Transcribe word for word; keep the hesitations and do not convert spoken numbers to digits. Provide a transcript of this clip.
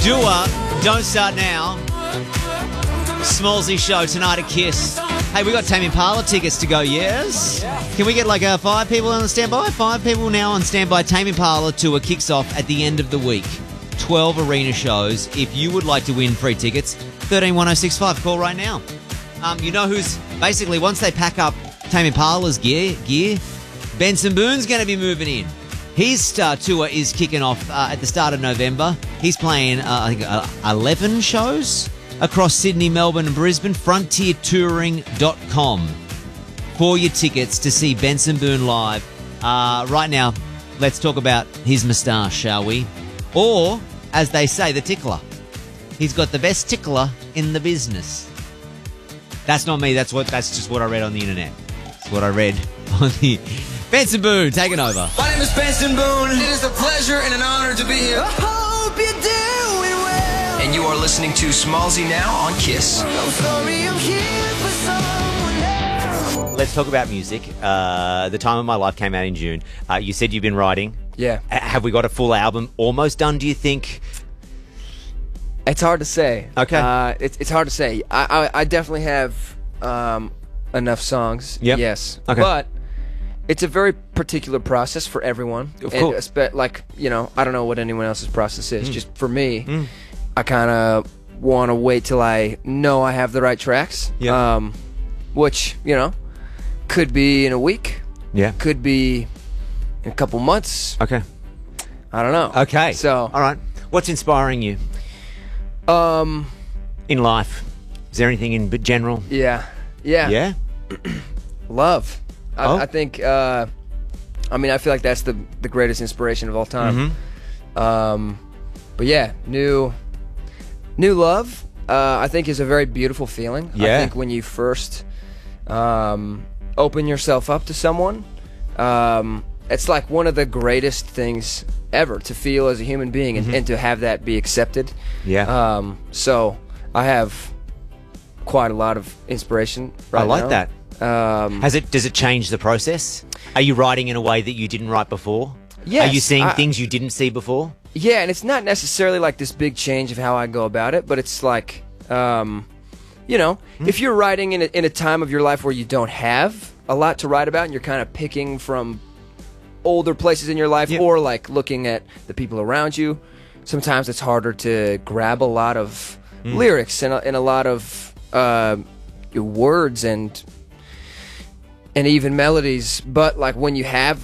Dua, Don't Start Now. Smallsy show tonight at Kiss. Hey, we got Tame Impala tickets to go, yes? Can we get like uh, five people on standby? Five people now on standby. Tame Impala tour kicks off at the end of the week. twelve arena shows. If you would like to win free tickets, thirteen one oh six five. Call right now. Um, you know who's basically, once they pack up Tame Impala's gear, gear, Benson Boone's going to be moving in. His uh, tour is kicking off uh, at the start of November. He's playing, uh, I think, uh, eleven shows across Sydney, Melbourne and Brisbane. frontier touring dot com for your tickets to see Benson Boone live. Uh, right now, let's talk about his moustache, shall we? Or, as they say, the tickler. He's got the best tickler in the business. That's not me. That's what. That's just what I read on the internet. That's what I read on the... Benson Boone, taking over. My name is Benson Boone. It is a pleasure and an honor to be here. I hope you're doing well. And you are listening to Smallsy now on Kiss. I'm sorry, I'm here for someone else. Let's talk about music. Uh, The Time of My Life came out in June. Uh, you said you've been writing. Yeah. Uh, have we got a full album almost done, do you think? It's hard to say. Okay. Uh, it's it's hard to say. I I, I definitely have um, enough songs. Yep. Yes. Okay. But it's a very particular process for everyone. Of And course. espe- like, you know, I don't know what anyone else's process is. Mm. Just for me, Mm. I kind of want to wait till I know I have the right tracks. Yep. Um, which, you know, could be in a week. Yeah. Could be in a couple months. Okay. I don't know. Okay. So, all right. What's inspiring you um, in life? Is there anything in general? yeah. Yeah. Yeah? Love. I, Oh. I think, uh, I mean, I feel like that's the, the greatest inspiration of all time. Mhm. Um, but yeah, new, new love, uh, I think is a very beautiful feeling. Yeah. I think when you first, um, open yourself up to someone, um, it's like one of the greatest things ever to feel as a human being and, Mhm. and to have that be accepted. Yeah. Um, so I have quite a lot of inspiration right I like now. that. Um, Has it? Does it change the process? Are you writing in a way that you didn't write before? Yes, Are you seeing I- things you didn't see before? Yeah, and it's not necessarily like this big change of how I go about it, but it's like, um, you know, Hmm. if you're writing in a, in a time of your life where you don't have a lot to write about and you're kind of picking from older places in your life Yep. or like looking at the people around you, sometimes it's harder to grab a lot of Mm. lyrics and a, and a lot of uh, words and and even melodies. But like when you have